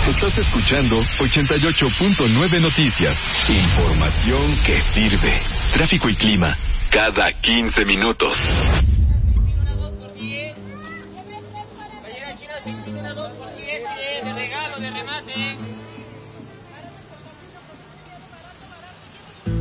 Estás escuchando 88.9 Noticias. Información que sirve. Tráfico y clima cada 15 minutos. Va a llegar China 6.000, 1, 2 por 10, de regalo, de remate.